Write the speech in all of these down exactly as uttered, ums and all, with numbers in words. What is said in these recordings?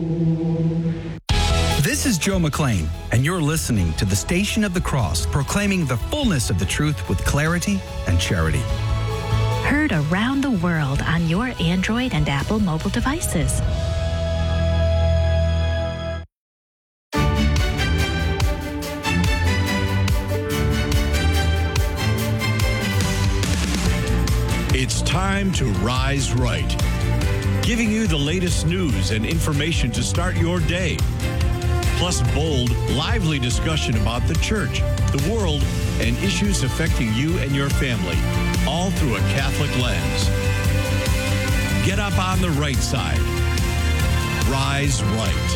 This is Joe McLean, and you're listening to the Station of the Cross, proclaiming the fullness of the truth with clarity and charity. Heard around the world on your Android and Apple mobile devices. It's time to rise right, giving you the latest news and information to start your day. Plus bold, lively discussion about the church, the world, and issues affecting you and your family, all through a Catholic lens. Get up on the right side. Rise right.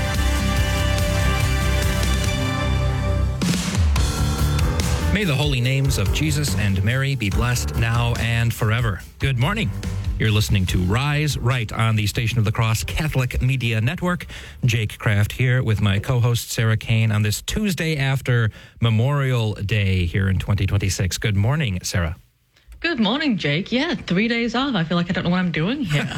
May the holy names of Jesus and Mary be blessed now and forever. Good morning. You're listening to Rise Right on the Station of the Cross Catholic Media Network. Jake Kraft here with my co-host Sarah Kane on this Tuesday after Memorial Day here in twenty twenty-six. Good morning, Sarah. Good morning, Jake. Yeah, three days off. I feel like I don't know what I'm doing here.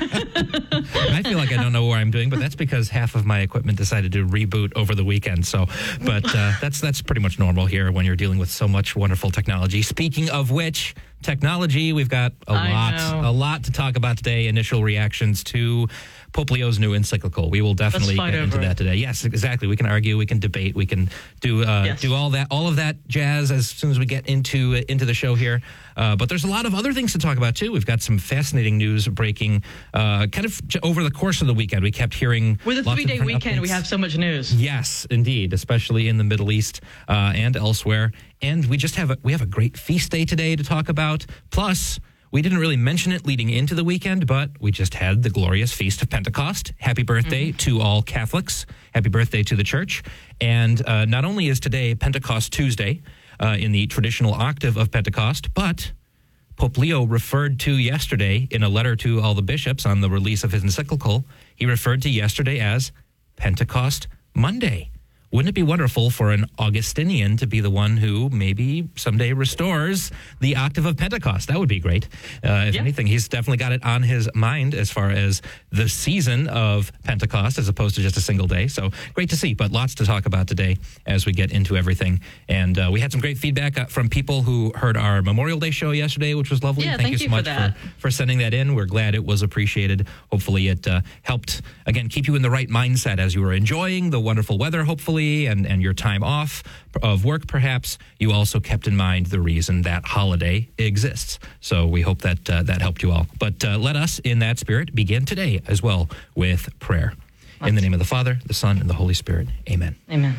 I feel like I don't know what I'm doing, but that's because half of my equipment decided to reboot over the weekend. So, but uh, that's that's pretty much normal here when you're dealing with so much wonderful technology. Speaking of which, technology, we've got a I lot, know. a lot to talk about today. Initial reactions to Pope Leo's new encyclical. We will definitely Let's fight get into over that it. today. Yes, exactly. We can argue, we can debate, we can do uh, Yes. do all that, all of that jazz as soon as we get into into the show here. Uh, but there's a lot of other things to talk about too. We've got some fascinating news breaking, uh, kind of j- over the course of the weekend. We kept hearing With a lots of three-day different weekend, we updates. have so much news. Yes, indeed, especially in the Middle East uh, and elsewhere. And we just have a, we have a great feast day today to talk about. Plus, we didn't really mention it leading into the weekend, but we just had the glorious Feast of Pentecost. Happy birthday Mm-hmm. to all Catholics. Happy birthday to the Church. And uh, not only is today Pentecost Tuesday uh, in the traditional octave of Pentecost, but Pope Leo referred to yesterday in a letter to all the bishops on the release of his encyclical, he referred to yesterday as Pentecost Monday. Wouldn't it be wonderful for an Augustinian to be the one who maybe someday restores the octave of Pentecost? That would be great. Uh, if Yeah. anything, he's definitely got it on his mind as far as the season of Pentecost as opposed to just a single day. So great to see, but lots to talk about today as we get into everything. And uh, we had some great feedback uh, from people who heard our Memorial Day show yesterday, which was lovely. Yeah, thank, thank you so you for much that. for, for sending that in. We're glad it was appreciated. Hopefully it uh, helped, again, keep you in the right mindset as you were enjoying the wonderful weather, hopefully, and, and your time off of work, perhaps. You also kept in mind the reason that holiday exists. So we hope that uh, that helped you all. But uh, let us, in that spirit, begin today as well with prayer. In the name of the Father, the Son, and the Holy Spirit. Amen. Amen.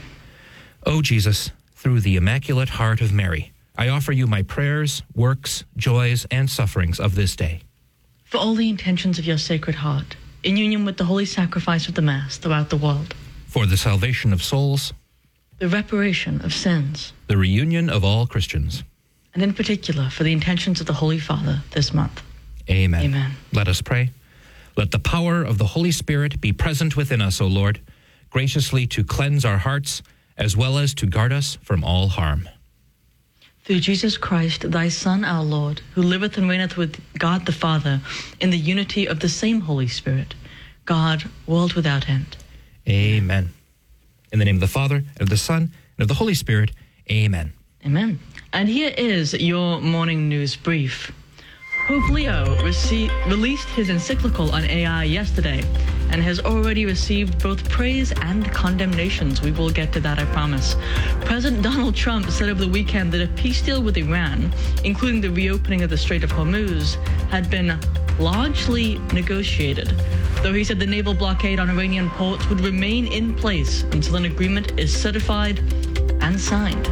O Jesus, through the Immaculate Heart of Mary, I offer you my prayers, works, joys, and sufferings of this day. For all the intentions of your Sacred Heart, in union with the holy sacrifice of the Mass throughout the world, For the salvation of souls, the reparation of sins, the reunion of all Christians. and in particular for the intentions of the Holy Father this month. Amen. Amen. Let us pray. Let the power of the Holy Spirit be present within us, O Lord, graciously to cleanse our hearts, as well as to guard us from all harm. Through Jesus Christ, thy Son, our Lord, who liveth and reigneth with God the Father, in the unity of the same Holy Spirit, God, world without end. Amen. In the name of the Father, and of the Son, and of the Holy Spirit. Amen. Amen. And here is your morning news brief. Pope Leo rece- released his encyclical on A I yesterday and has already received both praise and condemnations. We will get to that, I promise. President Donald Trump said over the weekend that a peace deal with Iran, including the reopening of the Strait of Hormuz, had been largely negotiated, though he said the naval blockade on Iranian ports would remain in place until an agreement is certified and signed.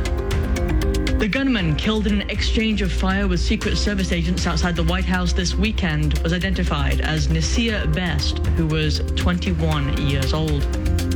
The gunman killed in an exchange of fire with Secret Service agents outside the White House this weekend was identified as Nasir Best, who was twenty-one years old.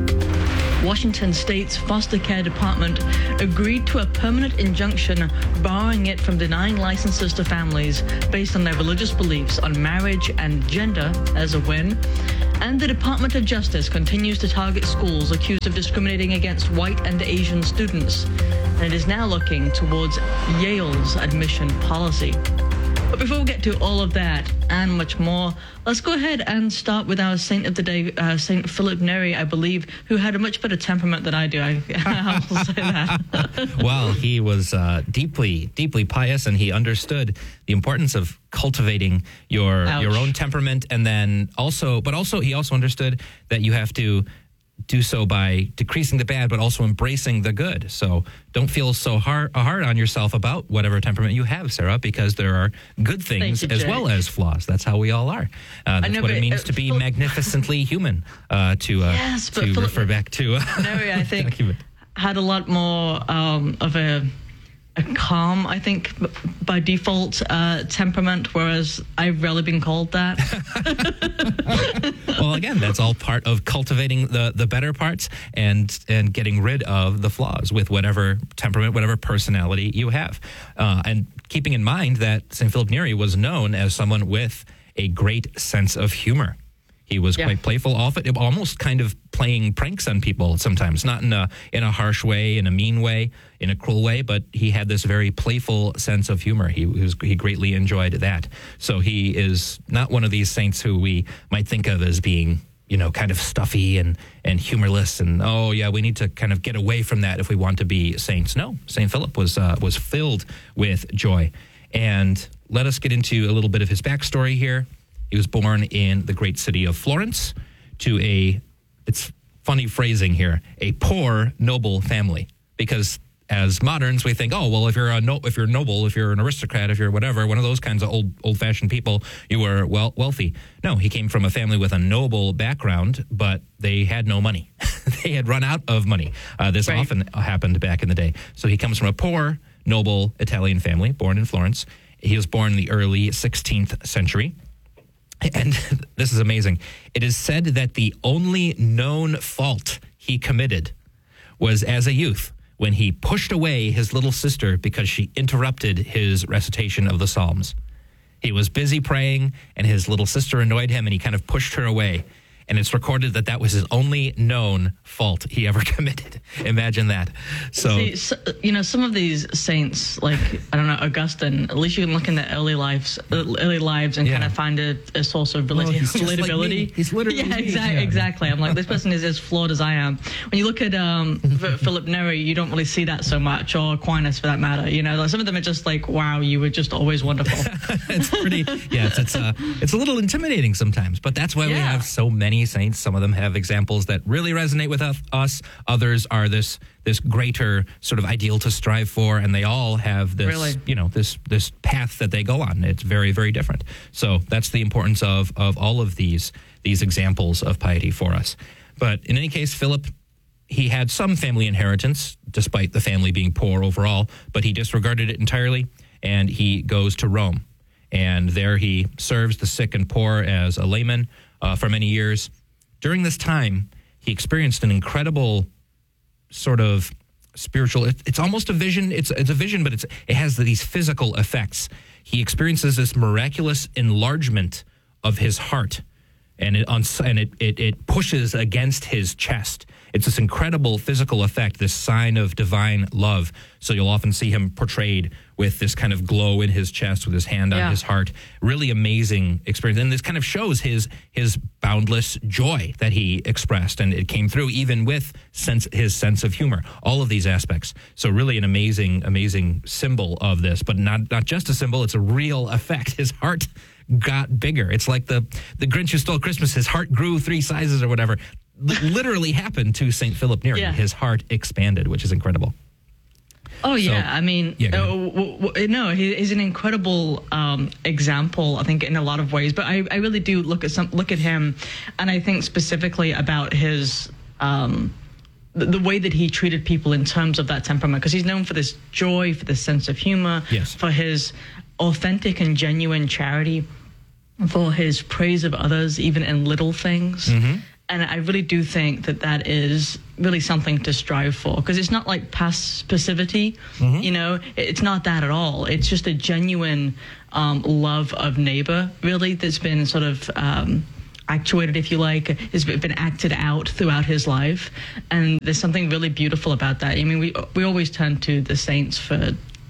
Washington State's foster care department agreed to a permanent injunction barring it from denying licenses to families based on their religious beliefs on marriage and gender as a win. And the Department of Justice continues to target schools accused of discriminating against white and Asian students. And it is now looking towards Yale's admission policy. But before we get to all of that and much more, let's go ahead and start with our saint of the day, uh, Saint Philip Neri, I believe, who had a much better temperament than I do. I, I will say that. Well, he was uh, deeply, deeply pious, and he understood the importance of cultivating your Ouch. your own temperament, and then also, but also he also understood that you have to do so by decreasing the bad, but also embracing the good. So don't feel so hard, hard on yourself about whatever temperament you have, Sarah, because there are good things you, as Jay. well as flaws. That's how we all are. Uh, that's know, what it but, means uh, to be Phil- magnificently human, uh, to, uh, Yes, but to Philip- refer back to... Uh, Neri, I think, document. had a lot more um, of a, a calm, I think, b- by default uh, temperament, whereas I've rarely been called that. Well, again, that's all part of cultivating the, the better parts and and getting rid of the flaws with whatever temperament, whatever personality you have. Uh, and keeping in mind that Saint Philip Neri was known as someone with a great sense of humor. He was Yeah. quite playful, often almost kind of playing pranks on people sometimes, not in a in a harsh way, in a mean way, in a cruel way, but he had this very playful sense of humor. He was he greatly enjoyed that. So he is not one of these saints who we might think of as being, you know, kind of stuffy and and humorless, and oh yeah, we need to kind of get away from that if we want to be saints. No, Saint Philip was uh, was filled with joy. And let us get into a little bit of his backstory here. He was born in the great city of Florence to a, it's funny phrasing here, a poor noble family. Because as moderns, we think, oh, well, if you're a no, if you're noble, if you're an aristocrat, if you're whatever, one of those kinds of old old-fashioned people, you were well wealthy. No, he came from a family with a noble background, but they had no money. They had run out of money. Uh, this Right. often happened back in the day. So he comes from a poor, noble Italian family, born in Florence. He was born in the early sixteenth century. And this is amazing. It is said that the only known fault he committed was as a youth when he pushed away his little sister because she interrupted his recitation of the Psalms. He was busy praying, and his little sister annoyed him, and he kind of pushed her away. And it's recorded that that was his only known fault he ever committed. Imagine that. So, See, so, you know, some of these saints, like, I don't know, Augustine, at least you can look in their early lives, early lives and Yeah. kind of find a, a source of Well, relati- he's just like relatability. me. He's literally yeah, me. exactly. Yeah. Exactly. I'm like, this person is as flawed as I am. When you look at um, F- Philip Neri, you don't really see that so much, or Aquinas for that matter. You know, like, some of them are just like, wow, you were just always wonderful. it's pretty, yeah, it's, it's, uh, it's a little intimidating sometimes, but that's why we Yeah. have so many saints. Some of them have examples that really resonate with us. Others are this this greater sort of ideal to strive for, and they all have this, Really? you know, this this path that they go on. It's very, very different. So that's the importance of of all of these these examples of piety for us. But in any case, Philip, he had some family inheritance, despite the family being poor overall, but he disregarded it entirely, and he goes to Rome. And there he serves the sick and poor as a layman uh, for many years. During this time, he experienced an incredible sort of spiritual, it, it's almost a vision. It's, it's a vision, but it's, it has these physical effects. He experiences this miraculous enlargement of his heart, and it, on, and it, it, it pushes against his chest. It's this incredible physical effect, this sign of divine love. So you'll often see him portrayed with this kind of glow in his chest with his hand on Yeah. his heart. Really amazing experience. And this kind of shows his his boundless joy that he expressed. And it came through even with sense, his sense of humor, all of these aspects. So really an amazing, amazing symbol of this, but not, not just a symbol, it's a real effect. His heart got bigger. It's like the, the Grinch Who Stole Christmas. His heart grew three sizes or whatever. Literally happened to Saint Philip Neri. Yeah. His heart expanded, which is incredible. Oh yeah, So- I mean, Yeah, go uh, w- w- no, he, he's an incredible um, example, I think, in a lot of ways. But I, I really do look at some look at him, and I think specifically about his um, the, the way that he treated people in terms of that temperament, because he's known for this joy, for this sense of humor, Yes. for his authentic and genuine charity, for his praise of others, even in little things. And I really do think that that is really something to strive for, because it's not like passivity, you know, it's not that at all. It's just a genuine um, love of neighbor, really, that's been sort of um, actuated, if you like, has been acted out throughout his life. And there's something really beautiful about that. I mean, we we always turn to the saints for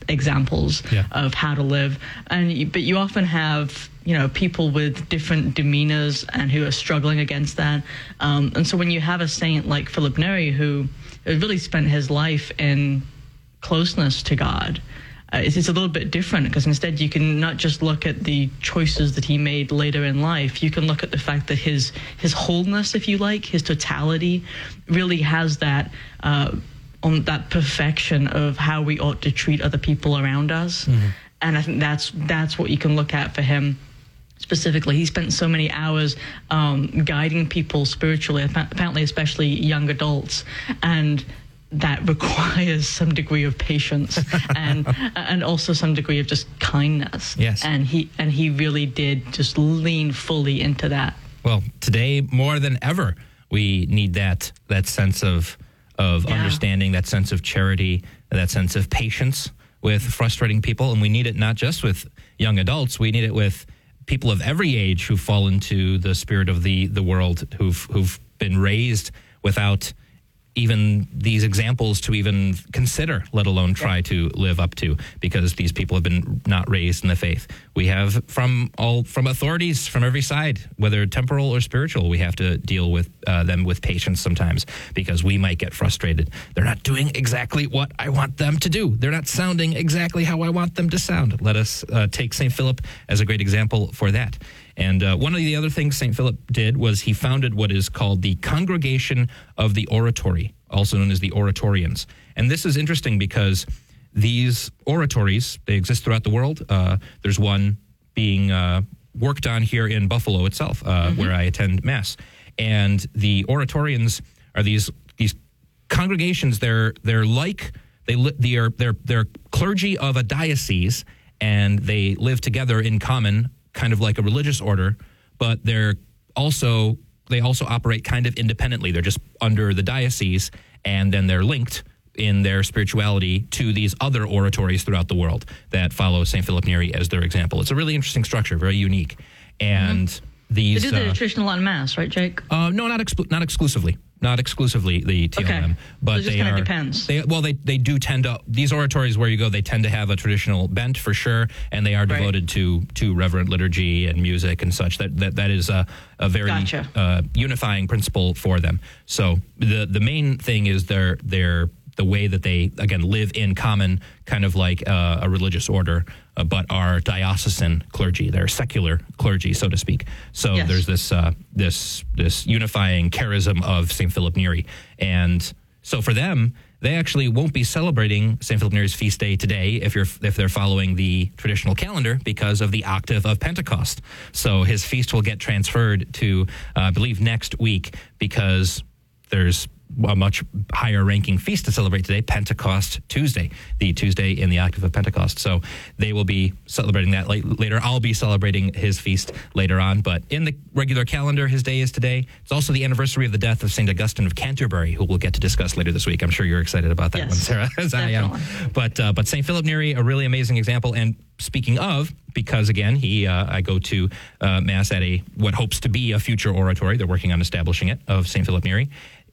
examples Yeah. of how to live. And you, but you often have, you know, people with different demeanors and who are struggling against that. Um, and so when you have a saint like Philip Neri, who really spent his life in closeness to God, Uh, it's, it's a little bit different, because instead you can not just look at the choices that he made later in life. You can look at the fact that his his wholeness, if you like, his totality, really has that uh, on that perfection of how we ought to treat other people around us. Mm-hmm. And I think that's that's what you can look at for him specifically. He spent so many hours um, guiding people spiritually, apparently especially young adults, and that requires some degree of patience and and also some degree of just kindness. Yes. And he and he really did just lean fully into that. Well, today more than ever, we need that that sense of of Yeah. understanding, that sense of charity, that sense of patience with frustrating people, and we need it not just with young adults. We need it with people of every age who fall into the spirit of the the world, who've who've been raised without even these examples to even consider, let alone try to live up to, because these people have been not raised in the faith. We have from all from authorities from every side, whether temporal or spiritual, we have to deal with uh, them with patience sometimes, because we might get frustrated. They're not doing exactly what I want them to do. They're not sounding exactly how I want them to sound. Let us uh, take Saint Philip as a great example for that. And uh, one of the other things Saint Philip did was he founded what is called the Congregation of the Oratory, also known as the Oratorians. And this is interesting because these oratories, they exist throughout the world. Uh, there's one being uh, worked on here in Buffalo itself, uh, mm-hmm. where I attend Mass. And the Oratorians are these these congregations. They're they're like they li- they are they're they're clergy of a diocese, and they live together in common, kind of like a religious order, but they're also they also operate kind of independently. They're just under the diocese, and then they're linked in their spirituality to these other oratories throughout the world that follow Saint Philip Neri as their example. It's a really interesting structure, very unique. And mm-hmm. these they do the uh, traditional Latin Mass, right, Jake? Uh, no, not exclu- not exclusively. Not exclusively the T L M, okay. but so it just they kind are. Of depends. They, well, they they do tend to these oratories where you go. They tend to have a traditional bent for sure, and they are Right. devoted to to reverent liturgy and music and such. That that that is a a very Gotcha. uh, unifying principle for them. So the the main thing is their their the way that they again live in common, kind of like uh, a religious order, uh, but are diocesan clergy. They're secular clergy, so to speak. So Yes. there's this uh, this this unifying charism of Saint Philip Neri, and so for them, they actually won't be celebrating Saint Philip Neri's feast day today if you're if they're following the traditional calendar, because of the octave of Pentecost. So his feast will get transferred to, uh, I believe, next week, because there's a much higher ranking feast to celebrate today, Pentecost Tuesday, the Tuesday in the octave of Pentecost. So they will be celebrating that late, later. I'll be celebrating his feast later on, but in the regular calendar, his day is today. It's also the anniversary of the death of Saint Augustine of Canterbury, who we'll get to discuss later this week. I'm sure you're excited about that Yes, one, Sarah, as I am. But, uh, but Saint Philip Neri, a really amazing example. And speaking of, because again, he uh, I go to uh, Mass at a what hopes to be a future oratory. They're working on establishing it, of Saint Philip Neri.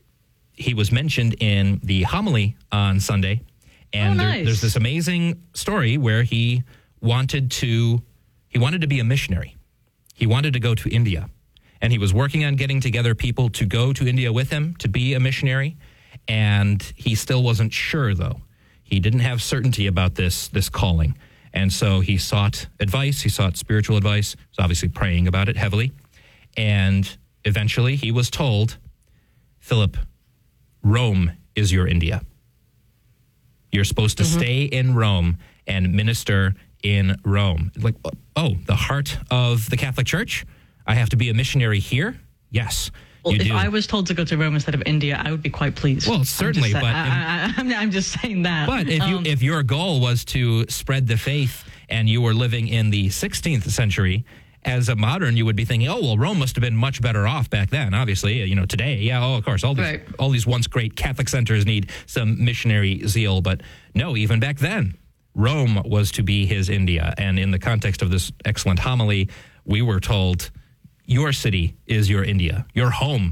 He was mentioned in the homily on Sunday, and oh, nice. there, there's this amazing story where he wanted to he wanted to be a missionary. He wanted to go to India, and he was working on getting together people to go to India with him to be a missionary, and he still wasn't sure, though. He didn't have certainty about this this calling, and so he sought advice. He sought spiritual advice. He was obviously praying about it heavily, and eventually he was told, Philip, Rome is your India. You're supposed to mm-hmm. stay in Rome and minister in Rome. Like, oh, the heart of the Catholic Church? I have to be a missionary here? Yes. Well, you if do. I was told to go to Rome instead of India, I would be quite pleased. Well, certainly, I'm but I, I, I'm, I'm just saying that. But if you um, if your goal was to spread the faith and you were living in the sixteenth century, as a modern, you would be thinking, oh, well, Rome must have been much better off back then. Obviously, you know, today, yeah, oh, of course, all these right. all these once great Catholic centers need some missionary zeal. But no, even back then, Rome was to be his India. And in the context of this excellent homily, we were told, your city is your India. Your home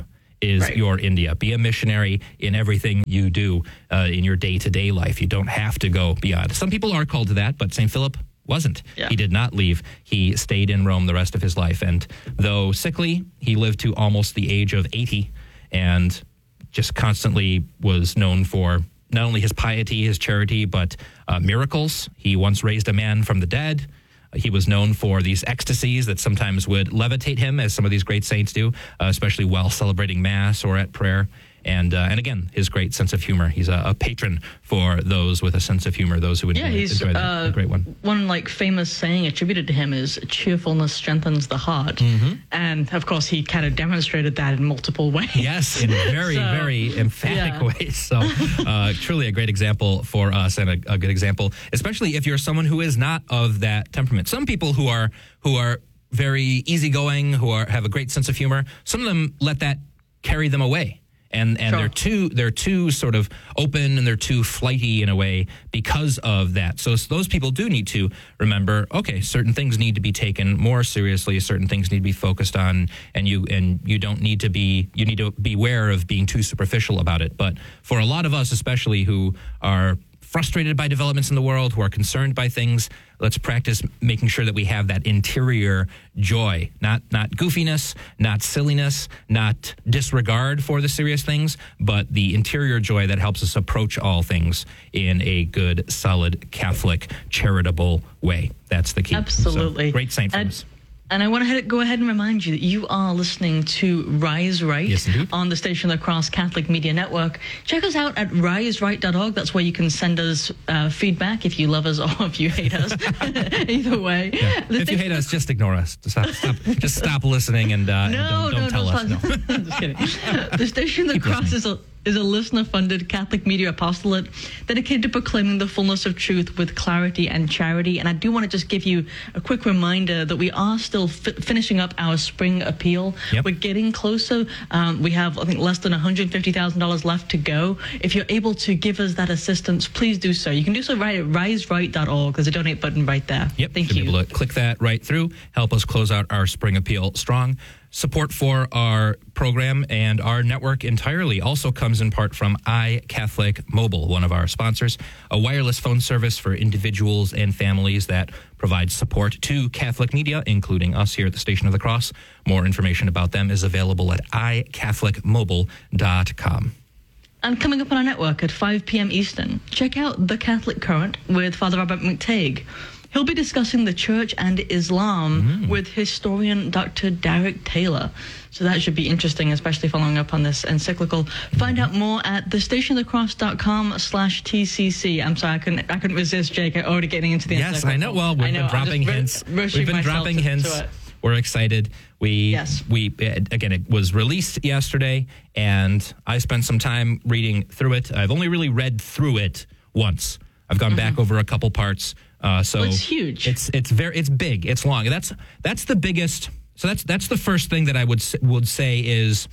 is Right. your India. Be a missionary in everything you do uh, in your day-to-day life. You don't have to go beyond. Some people are called to that, but Saint Philip wasn't. Yeah. He did not leave. He stayed in Rome the rest of his life. And though sickly, he lived to almost the age of eighty and just constantly was known for not only his piety, his charity, but uh, miracles. He once raised a man from the dead. He was known for these ecstasies that sometimes would levitate him, as some of these great saints do, uh, especially while celebrating Mass or at prayer. And uh, and again, his great sense of humor. He's a, a patron for those with a sense of humor, those who enjoy, Yeah, he's enjoy the, uh, the great one. One like famous saying attributed to him is "cheerfulness strengthens the heart," Mm-hmm. and of course he kind of demonstrated that in multiple ways. Yes, in very, So, very emphatic yeah. ways. So, uh, truly a great example for us, and a, a good example, especially if you're someone who is not of that temperament. Some people who are who are very easygoing, who are have a great sense of humor, some of them let that carry them away. And and Sure. they're too they're too sort of open, and they're too flighty in a way because of that. So those people do need to remember, okay, certain things need to be taken more seriously, certain things need to be focused on, and you and you don't need to be you need to beware of being too superficial about it. But for a lot of us, especially who are frustrated by developments in the world, who are concerned by things, let's practice making sure that we have that interior joy, not not goofiness, not silliness, not disregard for the serious things, but the interior joy that helps us approach all things in a good, solid, Catholic, charitable way. That's the key. Absolutely. So, great saint for And- us. And I want to go ahead and remind you that you are listening to Rise Right Yes, indeed. on the Station of the Cross Catholic Media Network. Check us out at rise right dot org. That's where you can send us uh, feedback if you love us or if you hate us. Either way. Yeah. The If you Station hate of us, just ignore us. Stop, stop, just stop listening and, uh, and No, don't, don't no, tell no, us. stop. No. I'm just kidding. The Station of the Keep Cross listening. is a is a listener-funded Catholic media apostolate dedicated to proclaiming the fullness of truth with clarity and charity. And I do want to just give you a quick reminder that we are still fi- finishing up our spring appeal. Yep. We're getting closer. Um, we have, I think, less than one hundred fifty thousand dollars left to go. If you're able to give us that assistance, please do so. You can do so right at rise right dot org. There's a donate button right there. Yep, Thank should you. be able to click that right through, help us close out our spring appeal strong. Support for our program and our network entirely also comes in part from iCatholic Mobile, one of our sponsors, a wireless phone service for individuals and families that provides support to Catholic media, including us here at the Station of the Cross. More information about them is available at i catholic mobile dot com. And coming up on our network at five p.m. Eastern, check out The Catholic Current with Father Robert McTague. He'll be discussing the Church and Islam Mm. with historian Doctor Derek Taylor. So that should be interesting, especially following up on this encyclical. Find out more at the station of the cross dot com slash T C C. I'm sorry, I couldn't, I couldn't resist, Jake. I already getting into the Yes, encyclical. I know. Well, we've I know, been I'm dropping just ru- hints. rushing We've been myself dropping to- to hints. it. We're excited. We Yes. we again, it was released yesterday, and I spent some time reading through it. I've only really read through it once. I've gone back over a couple parts. Uh, so Well, it's huge. It's it's very it's big. It's long. That's that's the biggest. So that's that's the first thing that I would s- would say is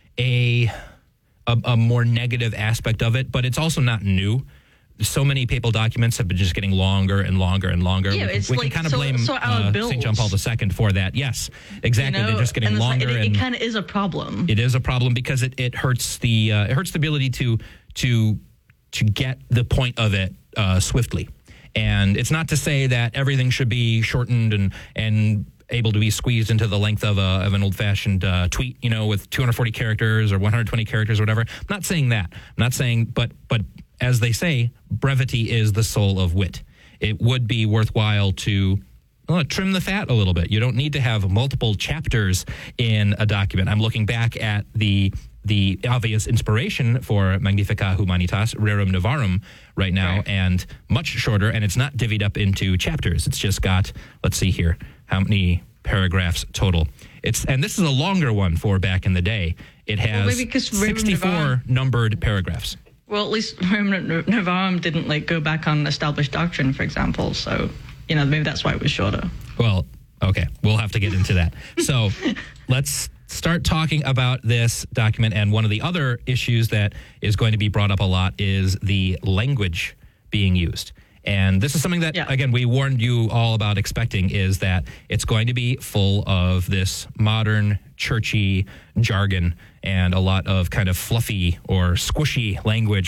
a, a a more negative aspect of it. But it's also not new. So many papal documents have been just getting longer and longer and longer. Yeah, we can, it's we like- can kind of so- blame so our uh, bills. Saint John Paul the Second for that. Yes, exactly. You know, They're just getting and it's like- longer, it, and it kind of is a problem. it is a problem because it, it hurts the uh, it hurts the ability to to to get the point of it uh, swiftly. And it's not to say that everything should be shortened and and able to be squeezed into the length of a of an old fashioned uh, tweet, you know, with two hundred forty characters or one hundred twenty characters or whatever. I'm not saying that. I'm not saying, but but as they say, brevity is the soul of wit. It would be worthwhile to well, trim the fat a little bit. You don't need to have multiple chapters in a document. I'm looking back at the the obvious inspiration for Magnificat Humanitas, Rerum Novarum, right now, Right. and much shorter, and it's not divvied up into chapters. It's just got, let's see here, how many paragraphs total. It's and this is a longer one for back in the day. It has maybe 'cause Rerum sixty-four Novarum- numbered paragraphs. Well, at least Rerum Novarum didn't like go back on established doctrine, for example. So, you know, maybe that's why it was shorter. Well, okay, we'll have to get into that. So let's start talking about this document. And one of the other issues that is going to be brought up a lot is the language being used. And this is something that, Yeah. again, we warned you all about expecting, is that it's going to be full of this modern, churchy jargon and a lot of kind of fluffy or squishy language